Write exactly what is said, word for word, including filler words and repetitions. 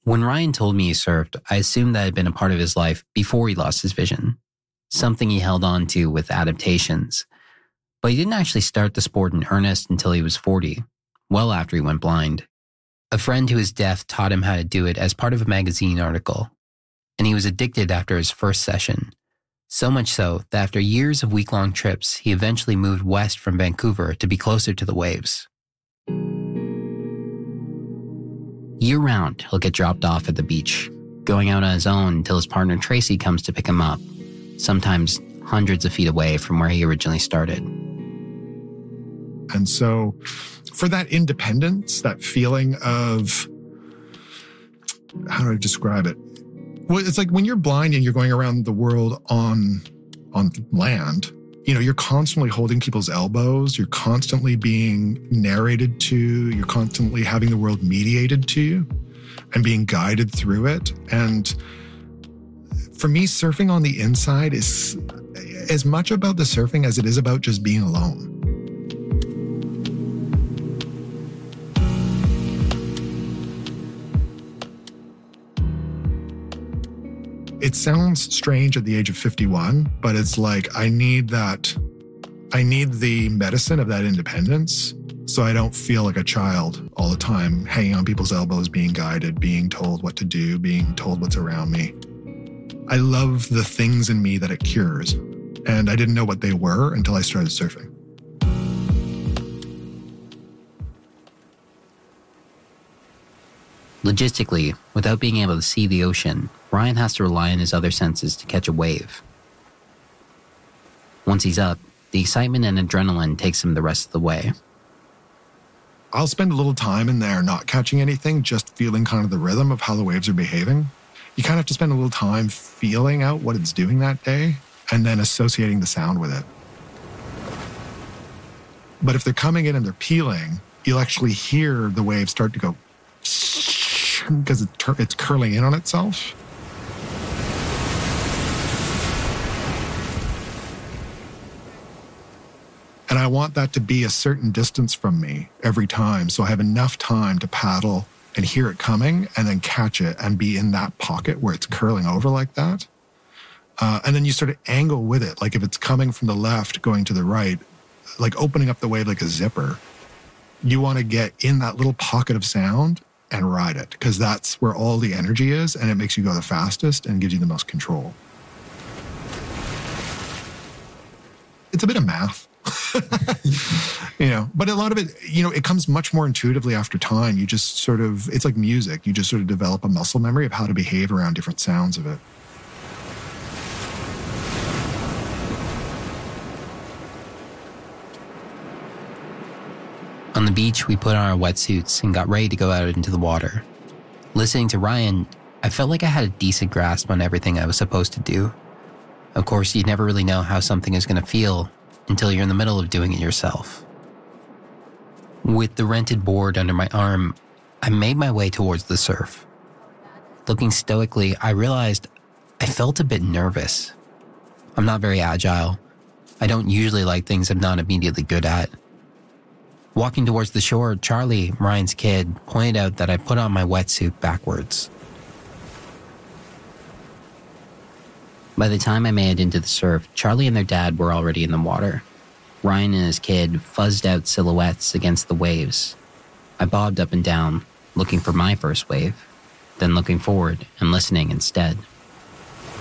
When Ryan told me he surfed, I assumed that had been a part of his life before he lost his vision, something he held on to with adaptations. But he didn't actually start the sport in earnest until he was forty, well after he went blind. A friend who is deaf taught him how to do it as part of a magazine article, and he was addicted after his first session. So much so that after years of week-long trips, he eventually moved west from Vancouver to be closer to the waves. Year-round, he'll get dropped off at the beach, going out on his own until his partner Tracy comes to pick him up, sometimes hundreds of feet away from where he originally started. And so for that independence, that feeling of, how do I describe it? Well, it's like when you're blind and you're going around the world on, on land, you know, you're constantly holding people's elbows. You're constantly being narrated to. You're constantly having the world mediated to you and being guided through it. And for me, surfing on the inside is as much about the surfing as it is about just being alone. It sounds strange at the age of fifty-one, but it's like I need that, I need the medicine of that independence so I don't feel like a child all the time, hanging on people's elbows, being guided, being told what to do, being told what's around me. I love the things in me that it cures, and I didn't know what they were until I started surfing. Logistically, without being able to see the ocean, Ryan has to rely on his other senses to catch a wave. Once he's up, the excitement and adrenaline takes him the rest of the way. I'll spend a little time in there not catching anything, just feeling kind of the rhythm of how the waves are behaving. You kind of have to spend a little time feeling out what it's doing that day and then associating the sound with it. But if they're coming in and they're peeling, you'll actually hear the wave start to go because it's curling in on itself. And I want that to be a certain distance from me every time, so I have enough time to paddle and hear it coming and then catch it and be in that pocket where it's curling over like that. Uh, and then you sort of angle with it, like if it's coming from the left going to the right, like opening up the wave like a zipper. You want to get in that little pocket of sound and ride it, because that's where all the energy is, and it makes you go the fastest and gives you the most control. It's a bit of math. You know, but a lot of it, you know, it comes much more intuitively after time. You just sort of, it's like music. You just sort of develop a muscle memory of how to behave around different sounds of it. On the beach, we put on our wetsuits and got ready to go out into the water. Listening to Ryan, I felt like I had a decent grasp on everything I was supposed to do. Of course, you never really know how something is going to feel until you're in the middle of doing it yourself. With the rented board under my arm, I made my way towards the surf. Looking stoically, I realized I felt a bit nervous. I'm not very agile. I don't usually like things I'm not immediately good at. Walking towards the shore, Charlie, Ryan's kid, pointed out that I put on my wetsuit backwards. By the time I made it into the surf, Charlie and their dad were already in the water. Ryan and his kid fuzzed out silhouettes against the waves. I bobbed up and down, looking for my first wave, then looking forward and listening instead.